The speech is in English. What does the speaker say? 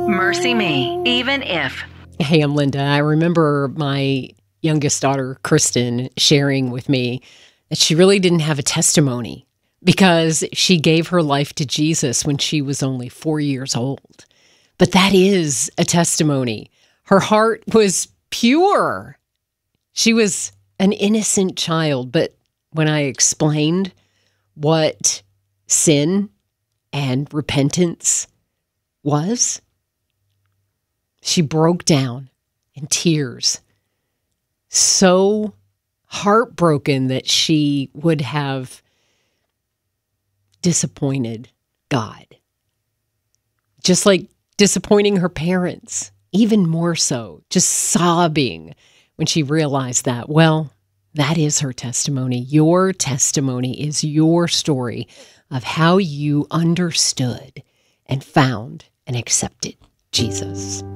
Mercy Me, even if. Hey, I'm Linda. I remember my youngest daughter, Kristen, sharing with me that she really didn't have a testimony because she gave her life to Jesus when she was only 4 years old. But that is a testimony. Her heart was pure. She was an innocent child. But when I explained what sin and repentance was, she broke down in tears, so heartbroken that she would have disappointed God, just like disappointing her parents, even more so, just sobbing when she realized that. Well, that is her testimony. Your testimony is your story of how you understood and found and accepted Jesus.